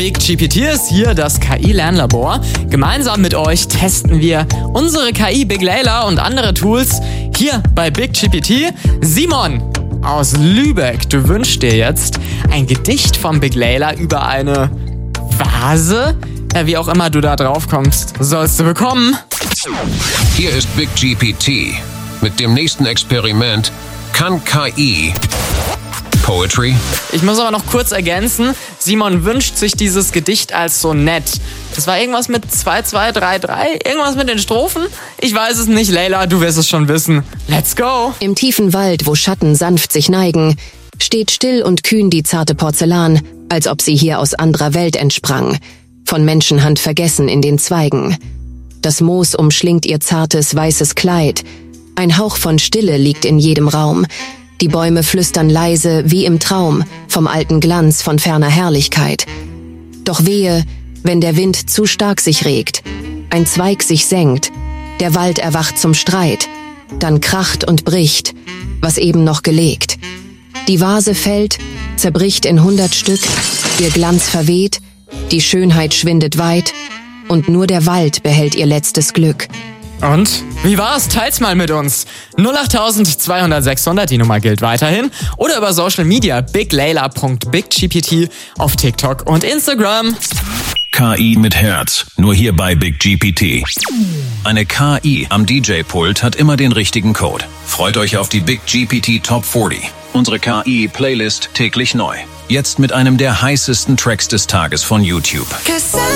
Big GPT ist hier, das KI-Lernlabor. Gemeinsam mit euch testen wir unsere KI Big Layla und andere Tools hier bei Big GPT. Simon aus Lübeck, du wünschst dir jetzt ein Gedicht von Big Layla über eine Vase? Wie auch immer du da drauf kommst, sollst du bekommen. Hier ist Big GPT. Mit dem nächsten Experiment kann KI Poetry? Ich muss aber noch kurz ergänzen, Simon wünscht sich dieses Gedicht als Sonett. Das war irgendwas mit 2233, irgendwas mit den Strophen? Ich weiß es nicht, Layla, du wirst es schon wissen. Let's go! Im tiefen Wald, wo Schatten sanft sich neigen, steht still und kühn die zarte Porzellan, als ob sie hier aus anderer Welt entsprang, von Menschenhand vergessen in den Zweigen. Das Moos umschlingt ihr zartes, weißes Kleid, ein Hauch von Stille liegt in jedem Raum, die Bäume flüstern leise wie im Traum vom alten Glanz von ferner Herrlichkeit. Doch wehe, wenn der Wind zu stark sich regt, ein Zweig sich senkt, der Wald erwacht zum Streit, dann kracht und bricht, was eben noch gelegt. Die Vase fällt, zerbricht in 100 Stück, ihr Glanz verweht, die Schönheit schwindet weit und nur der Wald behält ihr letztes Glück. Und? Wie war's? Teilt's mal mit uns. 08200 600, die Nummer gilt weiterhin. Oder über Social Media biglayla.biggpt auf TikTok und Instagram. KI mit Herz, nur hier bei Big GPT. Eine KI am DJ-Pult hat immer den richtigen Code. Freut euch auf die Big GPT Top 40. Unsere KI-Playlist täglich neu. Jetzt mit einem der heißesten Tracks des Tages von YouTube.